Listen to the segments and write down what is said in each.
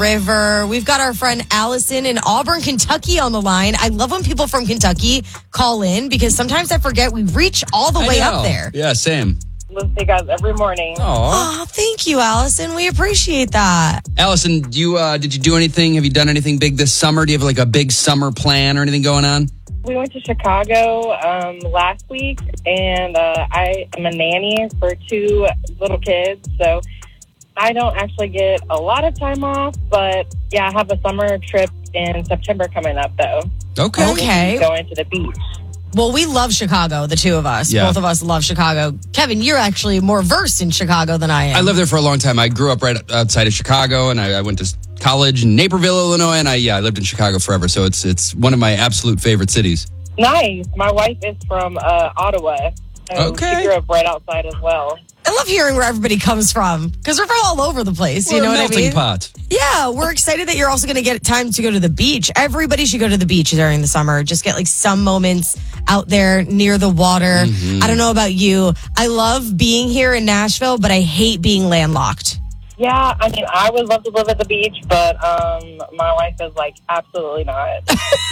River. We've got our friend Allison in Auburn, Kentucky on the line. I love when people from Kentucky call in because sometimes I forget we reach all the way up there. Yeah, same. Listen to you guys every morning. Oh, thank you, Allison. We appreciate that. Allison, did you do anything? Have you done anything big this summer? Do you have like a big summer plan or anything going on? We went to Chicago last week, and I am a nanny for 2 little kids, so I don't actually get a lot of time off, but yeah, I have a summer trip in September coming up, though. Okay. Going to the beach. Well, we love Chicago, the two of us. Yeah. Both of us love Chicago. Kevin, you're actually more versed in Chicago than I am. I lived there for a long time. I grew up right outside of Chicago, and I went to college in Naperville, Illinois, and I lived in Chicago forever. So it's one of my absolute favorite cities. Nice. My wife is from Ottawa. Okay. She grew up right outside as well. I love hearing where everybody comes from because we're from all over the place. You know what I mean? Melting pot. Yeah, we're excited that you're also going to get time to go to the beach. Everybody should go to the beach during the summer. Just get like some moments out there near the water. I don't know about you. I love being here in Nashville, but I hate being landlocked. Yeah, I mean, I would love to live at the beach, but my wife is like, absolutely not.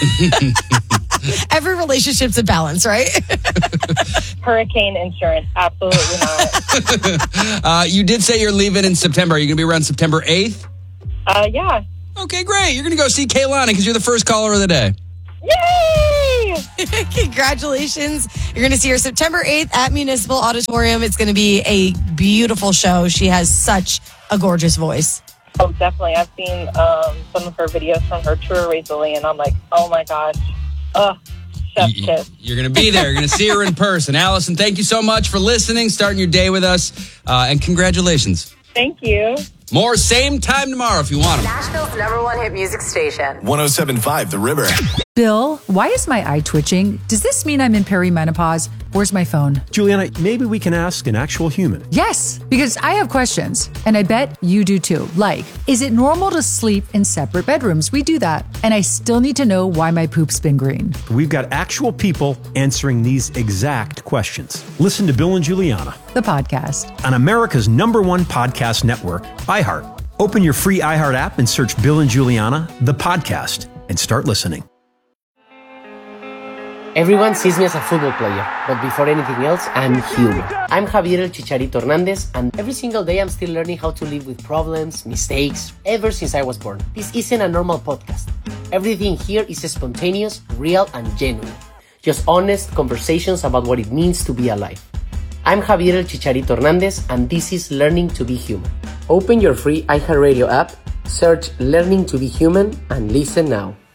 Every relationship's a balance, right? Hurricane insurance, absolutely not. You did say you're leaving in September. Are you going to be around September 8th? Yeah. Okay, great. You're going to go see Kaylani because you're the first caller of the day. Yay! Congratulations. You're going to see her September 8th at Municipal Auditorium. It's going to be a beautiful show. She has such a gorgeous voice. Oh, definitely. I've seen some of her videos from her tour recently, and I'm like, oh my gosh. Chef's kiss. You're going to be there. You're going to see her in person. Allison, thank you so much for listening, starting your day with us, and congratulations. Thank you. More same time tomorrow if you want them. Nashville's #1 hit music station. 107.5 The River. Bill, why is my eye twitching? Does this mean I'm in perimenopause? Where's my phone? Juliana, maybe we can ask an actual human. Yes, because I have questions, and I bet you do too. Like, is it normal to sleep in separate bedrooms? We do that. And I still need to know why my poop's been green. We've got actual people answering these exact questions. Listen to Bill and Juliana, The podcast. on America's #1 podcast network, iHeart. Open your free iHeart app and search Bill and Juliana, the podcast, and start listening. Everyone sees me as a football player, but before anything else, I'm human. I'm Javier El Chicharito Hernandez, and every single day I'm still learning how to live with problems, mistakes, ever since I was born. This isn't a normal podcast. Everything here is spontaneous, real, and genuine. Just honest conversations about what it means to be alive. I'm Javier El Chicharito Hernandez, and this is Learning to be Human. Open your free iHeartRadio app, search Learning to be Human, and listen now.